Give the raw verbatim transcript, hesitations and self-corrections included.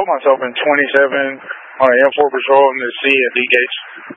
put myself in twenty-seven on an M four patrol in the sea at D gates.